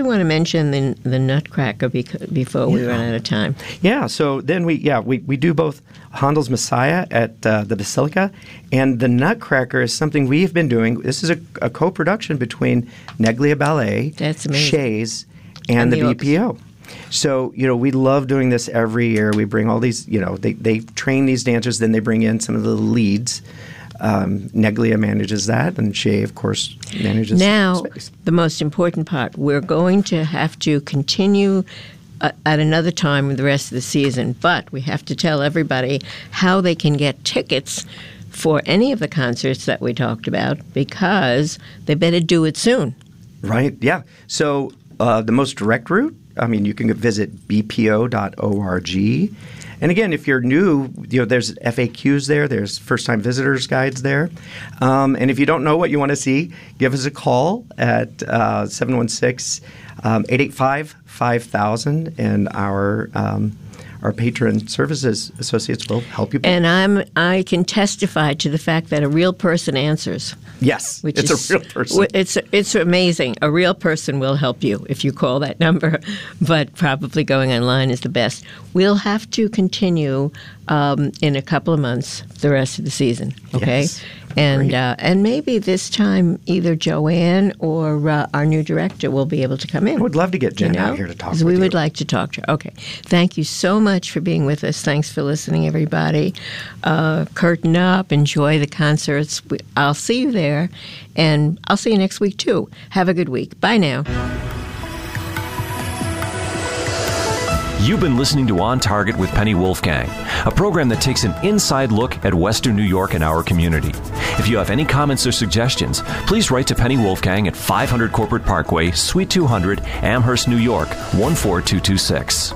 probably want to mention the Nutcracker before we run out of time. Yeah, so then we do both Handel's Messiah at the Basilica, and the Nutcracker is something we've been doing. This is a co-production between Neglia Ballet, That's amazing. Shays, and the BPO. So, we love doing this every year. We bring all these, they train these dancers, then they bring in some of the leads. Neglia manages that, and Shay, of course, manages space. The most important part, we're going to have to continue at another time with the rest of the season, but we have to tell everybody how they can get tickets for any of the concerts that we talked about, because they better do it soon. Right, yeah. So the most direct route, you can visit bpo.org. And again, if you're new, there's FAQs there. There's first-time visitors guides there. And if you don't know what you want to see, give us a call at 716-885-5000, and our patron services associates will help you. And I can testify to the fact that a real person answers. Yes, it's a real person. It's amazing. A real person will help you if you call that number, but probably going online is the best. We'll have to continue in a couple of months the rest of the season, okay? Yes. And maybe this time either Joanne or our new director will be able to come in. I would love to get Jen out here to talk with you. We would like to talk to her. Okay. Thank you so much for being with us. Thanks for listening, everybody. Curtain up. Enjoy the concerts. I'll see you there, and I'll see you next week, too. Have a good week. Bye now. You've been listening to On Target with Penny Wolfgang, a program that takes an inside look at Western New York and our community. If you have any comments or suggestions, please write to Penny Wolfgang at 500 Corporate Parkway, Suite 200, Amherst, New York, 14226.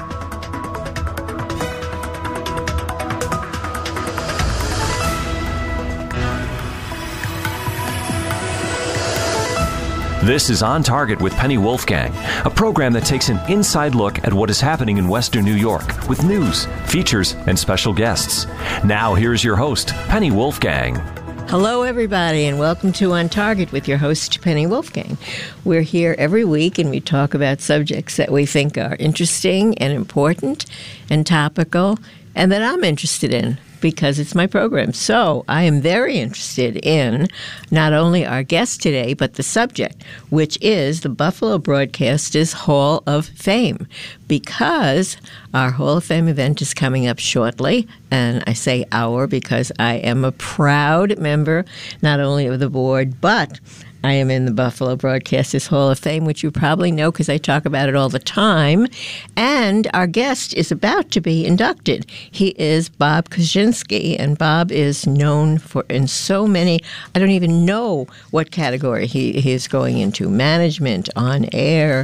This is On Target with Penny Wolfgang, a program that takes an inside look at what is happening in Western New York with news, features, and special guests. Now, here's your host, Penny Wolfgang. Hello, everybody, and welcome to On Target with your host, Penny Wolfgang. We're here every week, and we talk about subjects that we think are interesting and important and topical, and that I'm interested in, because it's my program. So I am very interested in not only our guest today, but the subject, which is the Buffalo Broadcasters Hall of Fame, because our Hall of Fame event is coming up shortly. And I say our because I am a proud member, not only of the board, but I am in the Buffalo Broadcasters Hall of Fame, which you probably know because I talk about it all the time. And our guest is about to be inducted. He is Bob Kaczynski, and Bob is known for in so many, I don't even know what category he is going into, management, on air.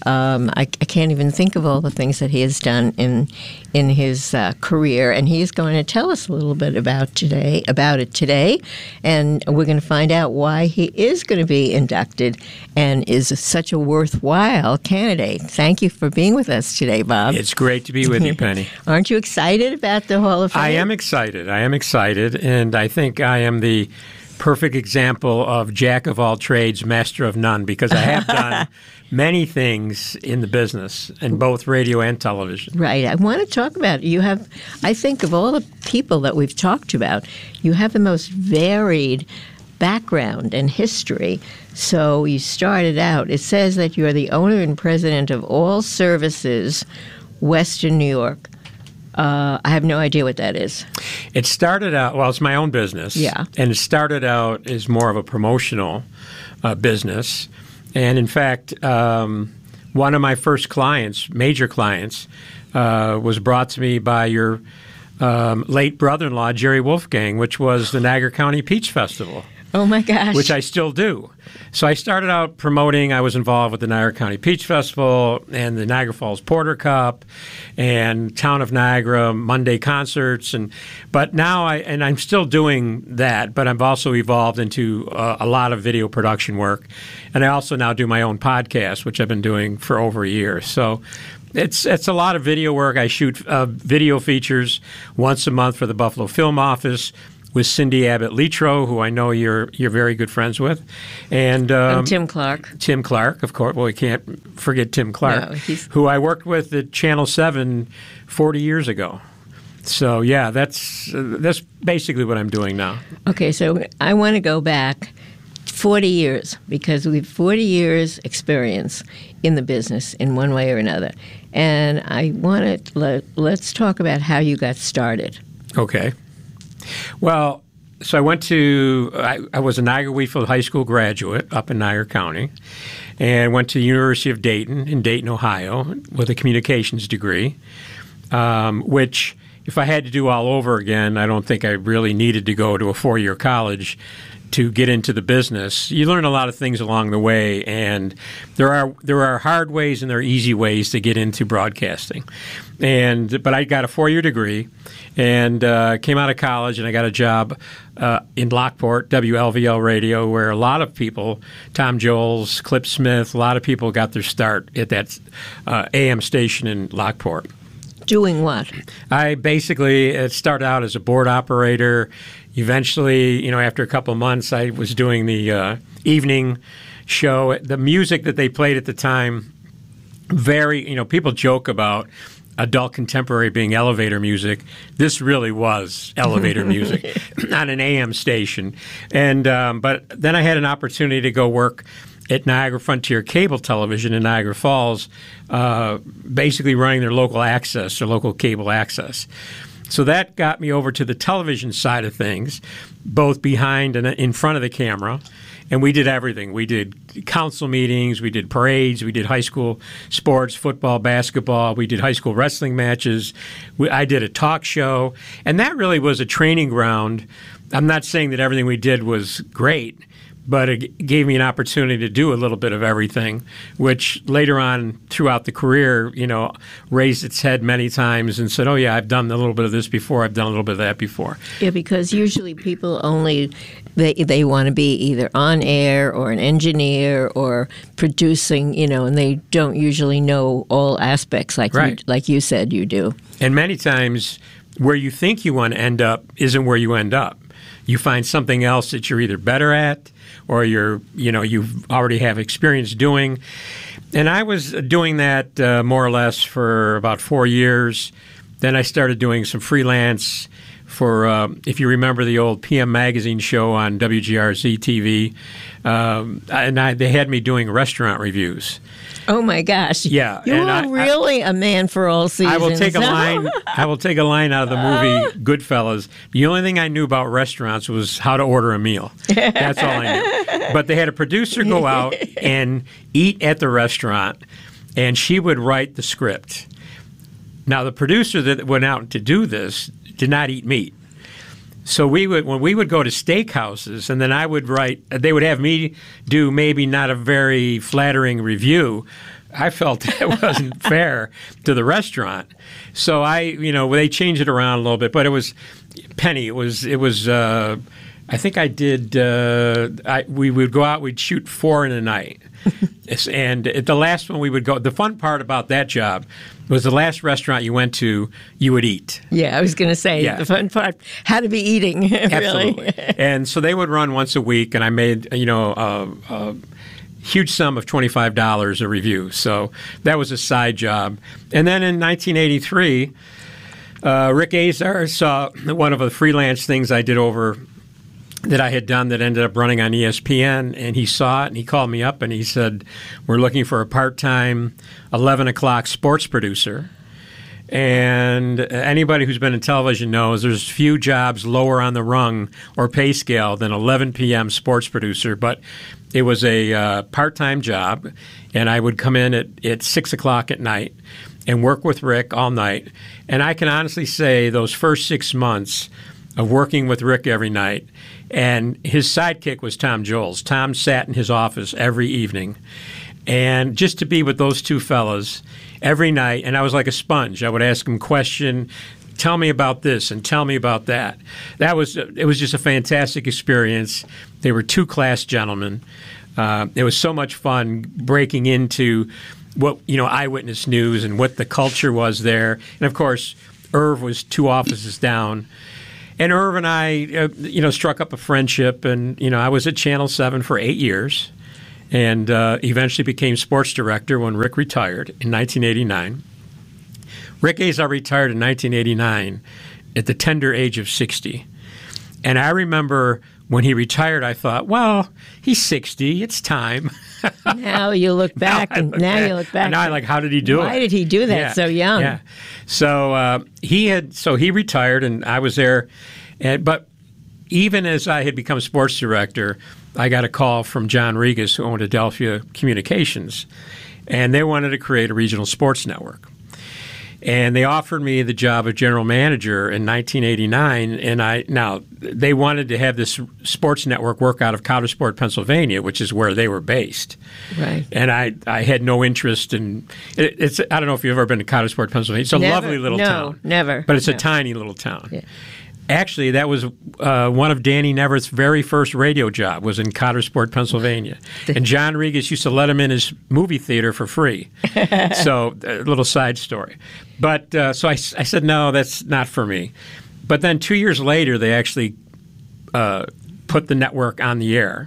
I can't even think of all the things that he has done in his career, and he's going to tell us a little bit about it today, and we're going to find out why he is going to be inducted and is such a worthwhile candidate. Thank you for being with us today, Bob. It's great to be with you, Penny. Aren't you excited about the Hall of Fame? I am excited, and I think I am the perfect example of jack of all trades, master of none, because I have done many things in the business, in both radio and television. Right. I want to talk about it. You have, I think, of all the people that we've talked about, you have the most varied background and history. So you started out, it says that you're the owner and president of All Services, Western New York. I have no idea what that is. It started out, well, it's my own business. Yeah. And it started out as more of a promotional business. And in fact, one of my first clients, major clients, was brought to me by your late brother-in-law, Jerry Wolfgang, which was the Niagara County Peach Festival. Oh, my gosh. Which I still do. So I started out promoting. I was involved with the Niagara County Peach Festival and the Niagara Falls Porter Cup and Town of Niagara Monday concerts. But now I'm still doing that, but I've also evolved into a lot of video production work. And I also now do my own podcast, which I've been doing for over a year. So it's a lot of video work. I shoot video features once a month for the Buffalo Film Office, with Cindy Abbott-Litro, who I know you're very good friends with, and Tim Clark. Tim Clark, of course. Well, we can't forget Tim Clark, No, who I worked with at Channel 7 40 years ago. So yeah, that's basically what I'm doing now. Okay, so I want to go back 40 years because we've 40 years experience in the business in one way or another. And I want to let's talk about how you got started. Okay. Well, so I was a Niagara Wheatfield High School graduate up in Niagara County and went to the University of Dayton in Dayton, Ohio with a communications degree, which if I had to do all over again, I don't think I really needed to go to a 4-year college to get into the business. You learn a lot of things along the way, and there are hard ways and there are easy ways to get into broadcasting. But I got a 4-year degree and came out of college, and I got a job in Lockport, WLVL Radio, where a lot of people, Tom Jones, Clip Smith, a lot of people got their start at that AM station in Lockport. Doing what? I basically started out as a board operator. Eventually, after a couple of months, I was doing the evening show. The music that they played at the time, people joke about adult contemporary being elevator music. This really was elevator music on an AM station. And but then I had an opportunity to go work at Niagara Frontier Cable Television in Niagara Falls, basically running their local access, their local cable access. So that got me over to the television side of things, both behind and in front of the camera. And we did everything. We did council meetings, we did parades, we did high school sports, football, basketball, we did high school wrestling matches. I did a talk show. And that really was a training ground. I'm not saying that everything we did was great, but it gave me an opportunity to do a little bit of everything, which later on throughout the career, raised its head many times and said, oh, yeah, I've done a little bit of this before, I've done a little bit of that before. Yeah, because usually people they want to be either on air or an engineer or producing, and they don't usually know all aspects like you said you do. And many times where you think you want to end up isn't where you end up. You find something else that you're either better at or you already have experience doing. And I was doing that more or less for about 4 years. Then I started doing some freelance for, if you remember the old PM Magazine show on WGRZ TV, and they had me doing restaurant reviews. Oh my gosh! Yeah, you were really a man for all seasons. I will take a line. I will take a line out of the movie Goodfellas. The only thing I knew about restaurants was how to order a meal. That's all I knew. But they had a producer go out and eat at the restaurant, and she would write the script. Now, the producer that went out to do this did not eat meat. So when we would go to steakhouses, and then I would write, they would have me do maybe not a very flattering review. I felt that wasn't fair to the restaurant. So they changed it around a little bit, but it was Penny. It was. I think I did. We would go out. We'd shoot 4 in a night, and at the last one we would go. The fun part about that job was the last restaurant you went to, you would eat. Yeah, I was going to say the fun part had to be eating. Really. Absolutely. And so they would run once a week, and I made a huge sum of $25 a review. So that was a side job. And then in 1983, Rick Azar saw one of the freelance things I did that I had done that ended up running on ESPN, and he saw it, and he called me up, and he said, we're looking for a part-time 11 o'clock sports producer. And anybody who's been in television knows there's few jobs lower on the rung or pay scale than 11 p.m. sports producer, but it was a part-time job, and I would come in at 6 o'clock at night and work with Rick all night. And I can honestly say those first 6 months of working with Rick every night, and his sidekick was Tom Jones. Tom sat in his office every evening. And just to be with those two fellas every night, and I was like a sponge. I would ask him question, tell me about this and tell me about that. It was just a fantastic experience. They were two class gentlemen. It was so much fun breaking into what, Eyewitness News and what the culture was there. And of course, Irv was 2 offices down. And Irv and I, struck up a friendship, and I was at Channel 7 for 8 years, and eventually became sports director when Rick retired in 1989. Rick Azar retired in 1989 at the tender age of 60. And I remember when he retired, I thought, well, he's 60. It's time. Now you look back, and I'm like, how did he do it? Why did he do that so young? Yeah. So he retired, and I was there. But even as I had become sports director, I got a call from John Regas, who owned Adelphia Communications, and they wanted to create a regional sports network. And they offered me the job of general manager in 1989, and they wanted to have this sports network work out of Coudersport, Pennsylvania, which is where they were based. Right. And I had no interest in it's. I don't know if you've ever been to Coudersport, Pennsylvania. It's a lovely little town. No, never. But it's a tiny little town. Yeah. Actually, that was one of Danny Nevert's very first radio job was in Coudersport, Pennsylvania. And John Regas used to let him in his movie theater for free. So a little side story. But so I said, no, that's not for me. But then 2 years later, they actually put the network on the air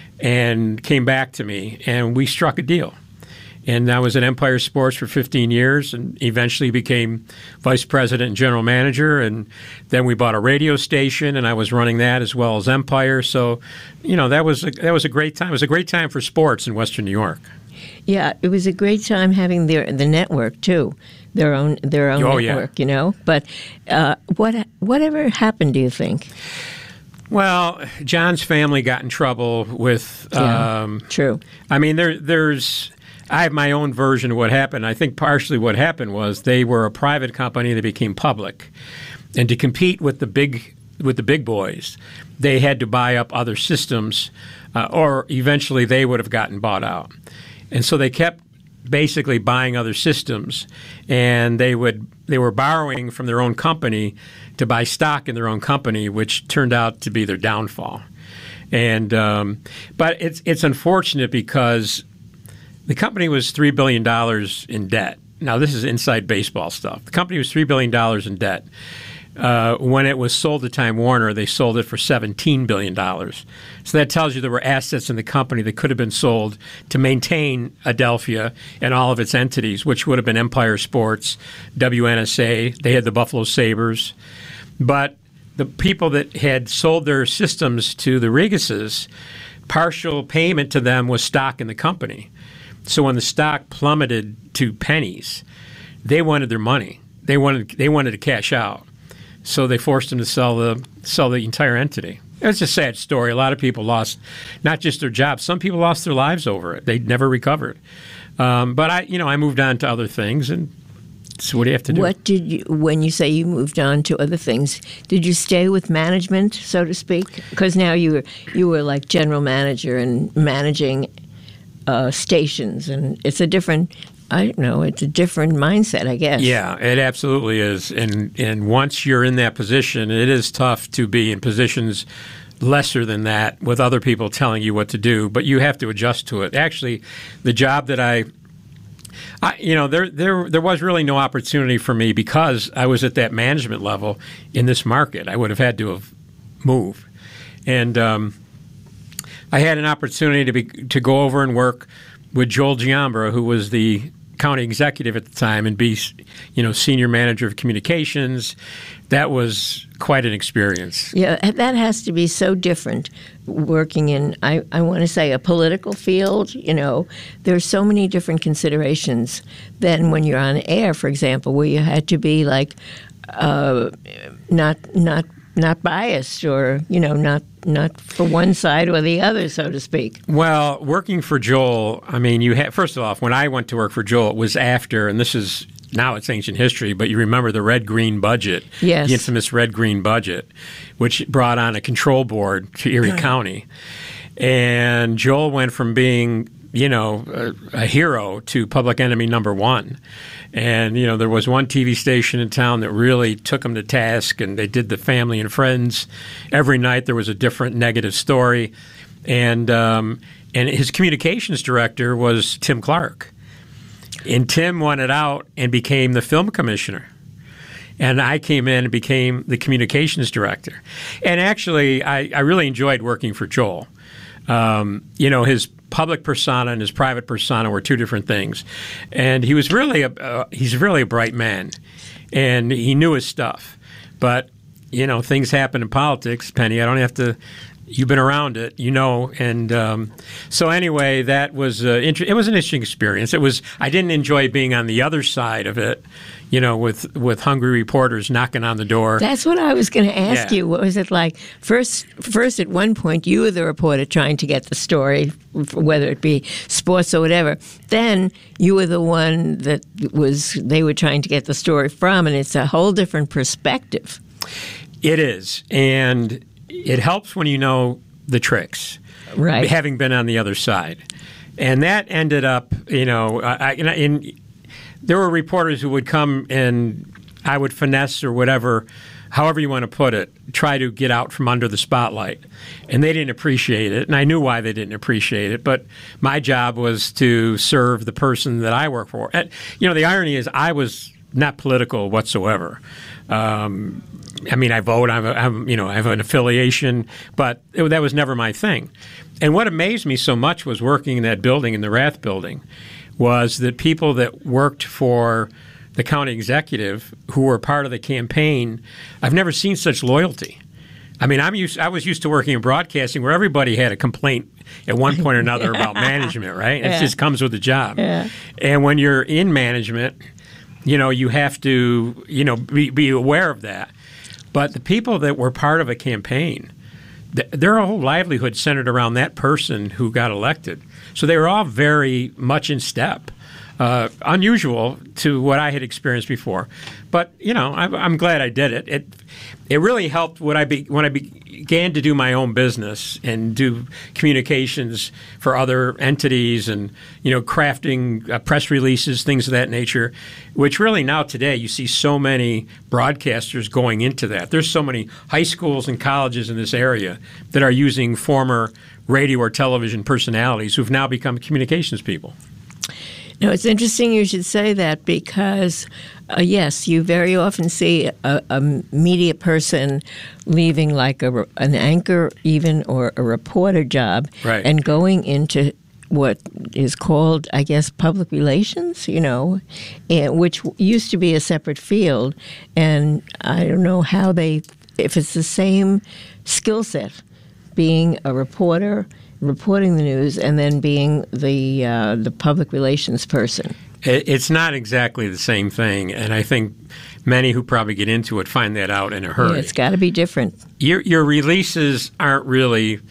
and came back to me, and we struck a deal. And I was at Empire Sports for 15 years and eventually became vice president and general manager. And then we bought a radio station, and I was running that as well as Empire. So, that was a great time. It was a great time for sports in Western New York. Yeah, it was a great time having the network too, their own network. Yeah. But whatever happened, do you think? Well, John's family got in trouble with. True. I mean, there's. I have my own version of what happened. I think partially what happened was they were a private company that became public, and to compete with the big boys, they had to buy up other systems, or eventually they would have gotten bought out. And so they kept basically buying other systems, and they were borrowing from their own company to buy stock in their own company, which turned out to be their downfall. And but it's unfortunate because the company was $3 billion in debt. Now, this is inside baseball stuff. The company was $3 billion in debt. When it was sold to Time Warner, they sold it for $17 billion. So that tells you there were assets in the company that could have been sold to maintain Adelphia and all of its entities, which would have been Empire Sports, WNSA. They had the Buffalo Sabres. But the people that had sold their systems to the Regases, partial payment to them was stock in the company. So when the stock plummeted to pennies, they wanted their money. They wanted to cash out. So they forced them to sell the entire entity. It's a sad story. A lot of people lost not just their jobs. Some people lost their lives over it. They never recovered. But I moved on to other things, and so what do you have to do? When you say you moved on to other things, did you stay with management, so to speak? Because now you were like general manager and managing stations, and it's a different. It's a different mindset, I guess. Yeah, it absolutely is. And once you're in that position, it is tough to be in positions lesser than that with other people telling you what to do, but you have to adjust to it. Actually, the job that there was really no opportunity for me because I was at that management level in this market. I would have had to have moved. And I had an opportunity to go over and work with Joel Giambra, who was the county executive at the time, and be, senior manager of communications. That was quite an experience. Yeah, that has to be so different working in, I want to say, a political field. There's so many different considerations than when you're on air, for example, where you had to be like not biased or, not for one side or the other, so to speak. Well, working for Joel, first off, when I went to work for Joel, it was after, and now it's ancient history, but you remember the red-green budget, yes. The infamous red-green budget, which brought on a control board to Erie County. And Joel went from being, a hero to public enemy number one. And, there was one TV station in town that really took him to task, and they did the Family and Friends. Every night there was a different negative story. And his communications director was Tim Clark. And Tim wanted out and became the film commissioner. And I came in and became the communications director. And actually, I really enjoyed working for Joel. His public persona and his private persona were two different things. And he was really he's really a bright man. And he knew his stuff. But, things happen in politics, Penny. I don't have to... You've been around it, and so anyway, that was it was an interesting experience. I didn't enjoy being on the other side of it, with hungry reporters knocking on the door. That's what I was going to ask you. What was it like? First, at one point, you were the reporter trying to get the story, whether it be sports or whatever. Then you were the one that they were trying to get the story from, and it's a whole different perspective. It is, and it helps when you know the tricks, right? Having been on the other side, and that ended up, there were reporters who would come and I would finesse or whatever, however you want to put it, try to get out from under the spotlight, and they didn't appreciate it, and I knew why they didn't appreciate it. But my job was to serve the person that I work for. And, the irony is I was not political whatsoever. I vote. I have an affiliation, but that was never my thing. And what amazed me so much was working in that building, in the Rath building, was that people that worked for the county executive who were part of the campaign, I've never seen such loyalty. I was used to working in broadcasting where everybody had a complaint at one point or another about management, right? It just comes with the job. Yeah. And when you're in management, you have to, be aware of that. But the people that were part of a campaign, their whole livelihood centered around that person who got elected. So they were all very much in step. Unusual to what I had experienced before. But, I'm glad I did it. It really helped when I began to do my own business and do communications for other entities and, crafting press releases, things of that nature, which really now today you see so many broadcasters going into that. There's so many high schools and colleges in this area that are using former radio or television personalities who've now become communications people. No, it's interesting you should say that because, yes, you very often see a media person leaving like an anchor even or a reporter job right. and going into what is called, I guess, public relations, which used to be a separate field. And I don't know if it's the same skill set, being a reporter, reporting the news, and then being the public relations person. It's not exactly the same thing, and I think many who probably get into it find that out in a hurry. Yeah, it's got to be different. Your releases aren't really.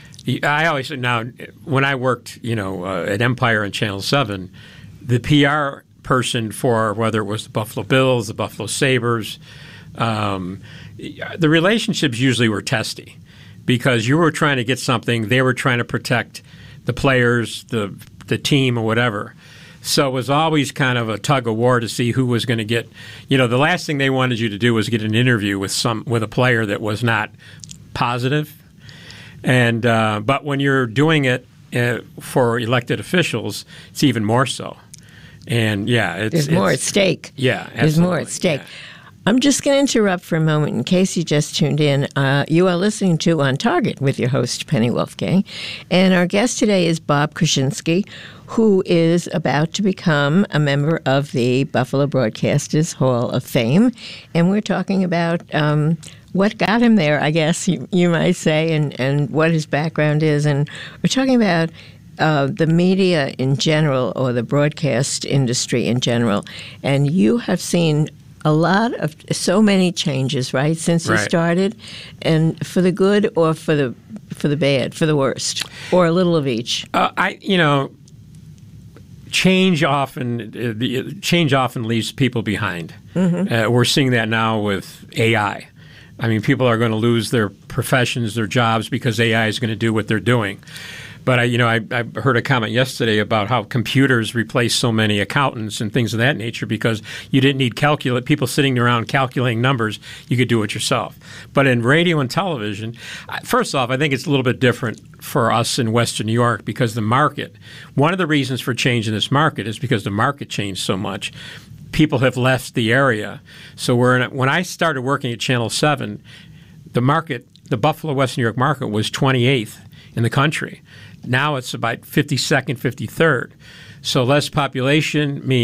I always say now when I worked, at Empire and Channel 7, the PR person for whether it was the Buffalo Bills, the Buffalo Sabres, the relationships usually were testy. Because you were trying to get something, they were trying to protect the players, the team, or whatever. So it was always kind of a tug of war to see who was going to get. The last thing they wanted you to do was get an interview with a player that was not positive. And but when you're doing it for elected officials, it's even more so. And there's more at stake. Yeah, absolutely. There's more at stake. Yeah. I'm just going to interrupt for a moment in case you just tuned in. You are listening to On Target with your host, Penny Wolfgang. And our guest today is Bob Krasinski, who is about to become a member of the Buffalo Broadcasters Hall of Fame. And we're talking about what got him there, I guess you might say, and what his background is. And we're talking about the media in general, or the broadcast industry in general. And you have seen so many changes, right, since you started, and for the good or for the bad, for the worst, or a little of each. Change often leaves people behind. Mm-hmm. We're seeing that now with AI. People are going to lose their professions, their jobs, because AI is going to do what they're doing. But I heard a comment yesterday about how computers replace so many accountants and things of that nature because you didn't need people sitting around calculating numbers. You could do it yourself. But in radio and television, first off, I think it's a little bit different for us in Western New York because the market. One of the reasons for change in this market is because the market changed so much. people have left the area. So when I started working at Channel 7, the Buffalo, West New York market was 28th in the country. Now it's about 52nd, 53rd. So less population means